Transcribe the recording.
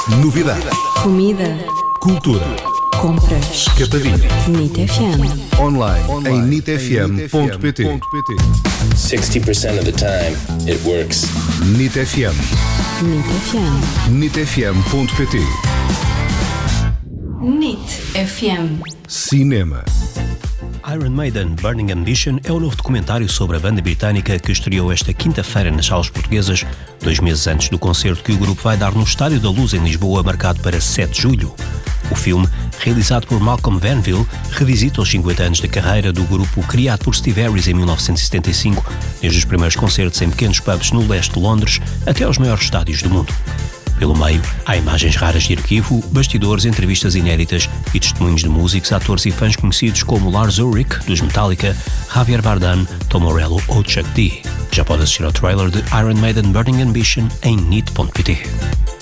Novidade. Comida. Cultura. Compras. Escapadinha. NIT FM. Online em nitfm.pt. 60% of the time, it works. NIT FM. NIT FM. nitfm.pt. NIT FM. Cinema. Iron Maiden Burning Ambition é o novo documentário sobre a banda britânica que estreou esta quinta-feira nas salas portuguesas, 2 meses antes do concerto que o grupo vai dar no Estádio da Luz em Lisboa, marcado para 7 de julho. O filme, realizado por Malcolm Vanville, revisita os 50 anos de carreira do grupo criado por Steve Harris em 1975, desde os primeiros concertos em pequenos pubs no leste de Londres até aos maiores estádios do mundo. Pelo meio, há imagens raras de arquivo, bastidores, entrevistas inéditas e testemunhos de músicos, atores e fãs conhecidos como Lars Ulrich, dos Metallica, Javier Bardem, Tom Morello ou Chuck D. Já pode assistir ao trailer de Iron Maiden Burning Ambition em nit.pt.